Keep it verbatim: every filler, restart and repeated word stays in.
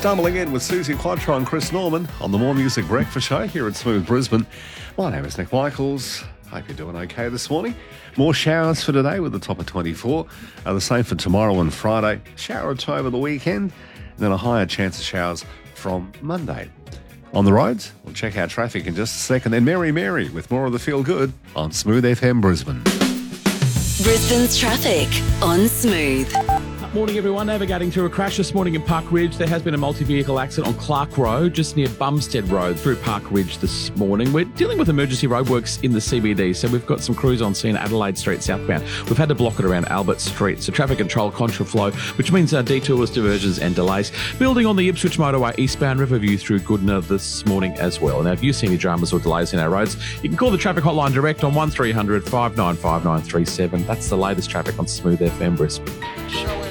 stumbling in with Susie Quattro and Chris Norman on the More Music Breakfast Show here at Smooth Brisbane. My name is Nick Michaels. Hope you're doing okay this morning. More showers for today with a top of twenty-four. Uh, the same for tomorrow and Friday. Shower or two over the weekend. And then a higher chance of showers from Monday. On the roads, we'll check out traffic in just a second. Then Mary Mary with more of the Feel Good on Smooth F M Brisbane. Brisbane's traffic on Smooth. Morning, everyone. Navigating through a crash this morning in Park Ridge. There has been a multi-vehicle accident on Clark Road, just near Bumstead Road, through Park Ridge this morning. We're dealing with emergency roadworks in the C B D, so we've got some crews on scene at Adelaide Street southbound. We've had to block it around Albert Street, so traffic control contraflow, which means uh, detours, diversions and delays. Building on the Ipswich motorway eastbound, Riverview through Goodna this morning as well. Now, if you see any dramas or delays in our roads, you can call the traffic hotline direct on one three hundred, five nine five, nine three seven. That's the latest traffic on Smooth F M Brisbane.